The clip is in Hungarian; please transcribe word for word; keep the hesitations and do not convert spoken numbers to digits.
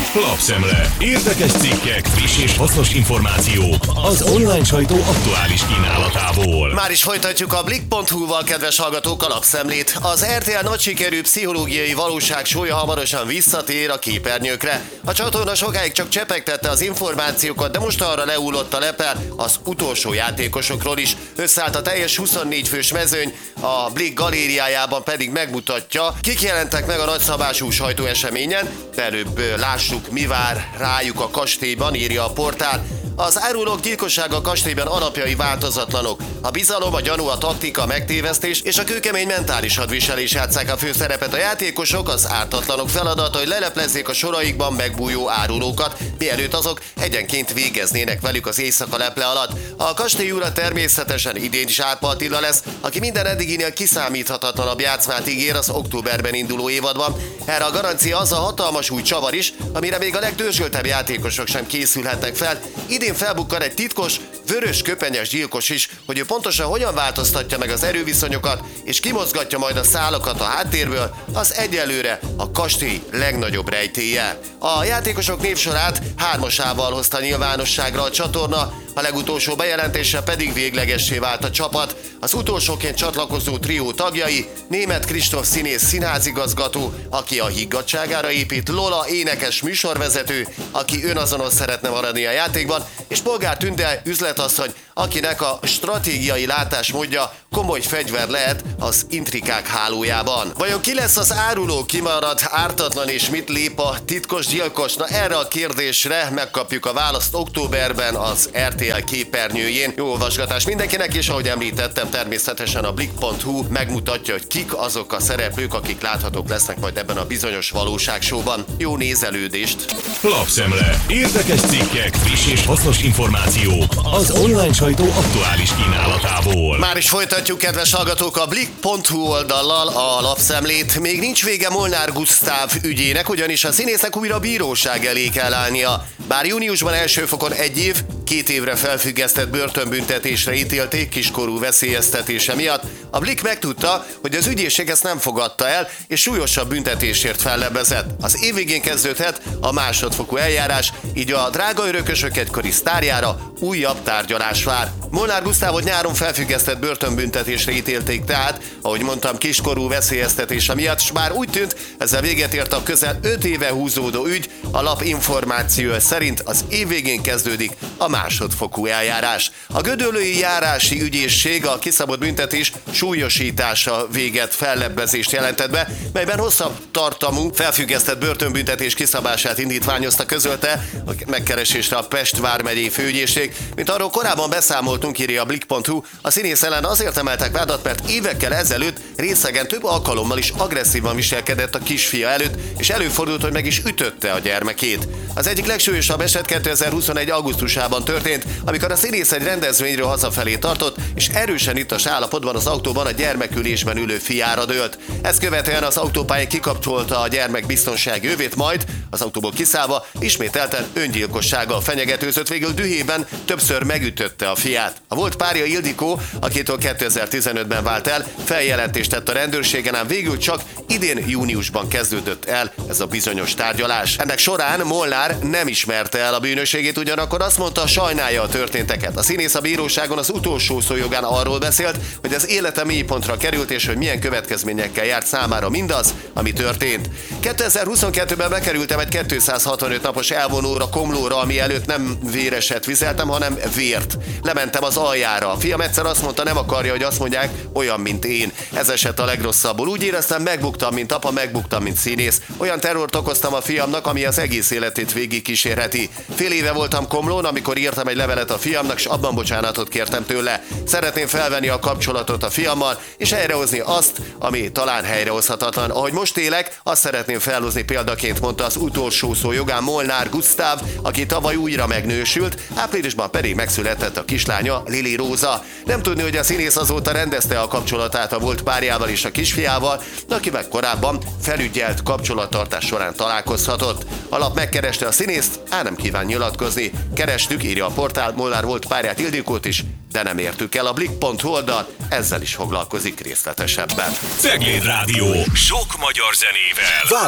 Lapszemle. Érdekes cikkek, friss és hasznos információk az online sajtó aktuális kínálatából. Már is folytatjuk a Blick pont hu-val, kedves hallgatók, a lapszemlét. Az er té el nagy sikerű pszichológiai valóság sója hamarosan visszatér a képernyőkre. A csatorna sokáig csak csepegtette az információkat, de most arra lehullott a lepel az utolsó játékosokról is. Összeállt a teljes huszonnégy fős mezőny, a Blick galériájában pedig megmutatja, kik jelentek meg a nagyszabású sajtóeseményen. Előbb lássuk, mi vár rájuk a kastélyban, írja a portál. Az árulók gyilkossága a kastélyban alapjai változatlanok. A bizalom, a gyanú, a taktika, a megtévesztés és a kőkemény mentális hadviselés játsszák a főszerepet. A játékosok, az ártatlanok feladata, hogy leleplezzék a soraikban megbújó árulókat, mielőtt azok egyenként végeznének velük az éjszaka leple alatt. A kastély ura természetesen idén is Árpa Attila lesz, aki minden eddiginél kiszámíthatatlanabb játszmát ígér az októberben induló évadban. Erre a garancia az a hatalmas új csavar is, amire még a legdörzsöltebb játékosok sem készülhetnek fel. Idén felbukkan egy titkos, vörös köpenyes gyilkos is, hogy ő pontosan hogyan változtatja meg az erőviszonyokat, és kimozgatja majd a szálakat a háttérből, az egyelőre a kastély legnagyobb rejtélye. A játékosok névsorát hármasával hozta nyilvánosságra a csatorna, a legutolsó bejelentése pedig véglegessé vált a csapat. Az utolsóként csatlakozó trió tagjai: Németh Kristóf színész színházigazgató, aki a higgadtságára épít, Lola énekes műsorvezető, aki önazonos szeretne maradni a játékban, és Polgár Tünde üzletasszony, akinek a stratégiai látásmódja komoly fegyver lehet az intrikák hálójában. Vajon ki lesz az áruló, ki marad ártatlan, és mit lép a titkos gyilkos? Na, erre a kérdésre megkapjuk a választ októberben az er té el képernyőjén. Jó olvasgatás mindenkinek, és ahogy említettem, természetesen a Blick pont hu megmutatja, hogy kik azok a szereplők, akik láthatók lesznek majd ebben a bizonyos valóságsóban. Jó nézelődést! Lapszemle. Érdekes cikkek, friss és hasznos információk az online sajtó aktuális kínálatából. Már is folytatjuk, kedves hallgatók, a Blick pont hu oldallal a lapszemlét. Még nincs vége Molnár Gusztáv ügyének, ugyanis a színésznek újra bíróság elé kell állnia. Bár júniusban első fokon egy év, két évre felfüggesztett börtönbüntetésre ítélték kiskorú veszélyeztetése miatt, a Blick megtudta, hogy az ügyészség ezt nem fogadta el, és súlyosabb büntetésért fellebbezett. Az év végén kezdődhet a másodfokú eljárás, így a drága örökösök egykori sztárjára újabb tárgyalás vár. Molnár Gusztávot nyáron felfüggesztett börtönbüntetésre ítélték tehát, ahogy mondtam, kiskorú veszélyeztetése miatt, s már úgy tűnt, ezzel véget ért a közel öt éve húzódó ügy. A lap információja szerint az év végén kezdődik a másodfokú eljárás. A gödöllői járási ügyészség a kiszabott büntetés súlyosítása véget fellebbezést jelentett be, melyben hosszabb tartamú felfüggesztett börtönbüntetés kiszabását indítványozta, közölte a megkeresésre a Pest vármegyei főügyészség. Mint arról korábban beszámoltunk, írja a Blick pont hu, a színész ellen azért emeltek vádat, mert évekkel ezelőtt részegen több alkalommal is agresszívan viselkedett a kisfia előtt, és előfordult, hogy meg is ütötte a gyermekét. Az egyik legsúlyosabb eset kétezer-huszonegy augusztusában történt, amikor a színész egy rendezvényről hazafelé tartott, és erősen ittas állapotban az autóban a gyermekülésben ülő fiára dőlt. Ezt követően az autópályán kikapcsolta a gyermek biztonsági övét, majd az autóból kiszállva ismételten öngyilkossággal fenyegetőzött, végül dühében többször megütötte a fiát. A volt párja Ildikó, akitől kétezer-tizenötben vált el, feljelentést tett a rendőrségen, ám végül csak idén júniusban kezdődött el ez a bizonyos tárgyalás. Ennek során Molnár nem ismerte el a bűnösségét, ugyanakkor azt mondta, sajnálja a történteket. A színész a bíróságon az utolsó szó jogán arról beszélt, hogy az élete mélypontra került, és hogy milyen következményekkel járt számára mindaz, ami történt. kétezer-huszonkettőben bekerültem egy kétszázhatvanöt napos elvonóra Komlóra, ami előtt nem véreset vizeltem, hanem vért. Lementem az aljára. A fiam egyszer azt mondta, nem akarja, hogy azt mondják, olyan, mint én. Ez esett a legrosszabbul. Úgy éreztem, megbuktam, mint apa, megbuktam, mint színész. Olyan terrort okoztam a fiamnak, ami az egész életét végig kísérheti. Fél éve voltam Komlón, amikor írtam egy levelet a fiamnak, és abban bocsánatot kértem tőle. Szeretném felvenni a kapcsolatot a fiammal, és helyrehozni azt, ami talán helyrehozhatatlan. Ahogy most élek, azt szeretném felhozni példaként, mondta az utolsó szó jogán Molnár Gusztáv, aki tavaly újra megnősült, áprilisban pedig megszületett a kislánya, Lili Róza. Nem tudni, hogy a színész azóta rendezte a kapcsolatát a volt párjával és a kisfiával, aki meg korábban felügyelt kapcsolattartás során találkozhatott. A lap megkereste a színészt, ám nem kíván nyilatkozni. Kerestük, írja a portál, Molnár volt párját, Ildikót is, de nem értük el. A Blick pont hu oldal ezzel is foglalkozik részletesebben. Cegléd Rádió. Sok magyar zenével.